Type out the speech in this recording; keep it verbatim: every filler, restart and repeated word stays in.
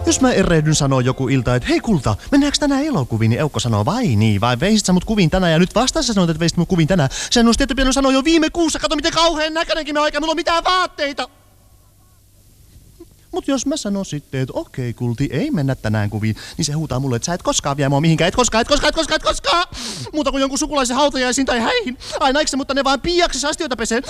Jos mä erehdyn sanoo joku ilta, että hei kulta, mennäänkö tänään elokuviin, niin Eukko sanoo, vai niin, vai veisit sä mut kuviin tänään, ja nyt vasta sä sanoit, että veisit mut kuviin tänään. Sen olisi tietty pitänyt sanoa jo viime kuussa, kato miten kauhean näköinenkin me aika, mulla on mitään vaatteita. Mut jos mä sanon sitten, että okei kulti, ei mennä tänään kuviin, niin se huutaa mulle, että sä et koskaan vie mua mihinkään, et koskaan, et koskaan, et koskaan, et koskaan. Muuta kuin jonkun sukulaisen hautajaisiin tai häihin. Aina eikö se, mutta ne vaan piiaksissa astioita pesee.